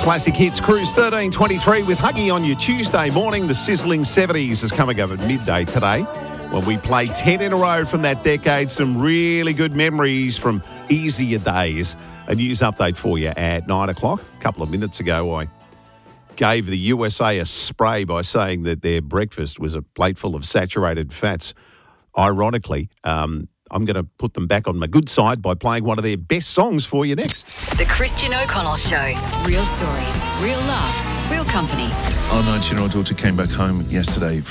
Classic Hits Cruise 1323 with Huggy on your Tuesday morning. The sizzling 70s is coming up at midday today when we play 10 in a row from that decade. Some really good memories from easier days. A news update for you at 9 o'clock. A couple of minutes ago, I gave the USA a spray by saying that their breakfast was a plate full of saturated fats. Ironically, I'm going to put them back on my good side by playing one of their best songs for you next. The Christian O'Connell Show. Real stories, real laughs, real company. Our 19-year-old daughter came back home yesterday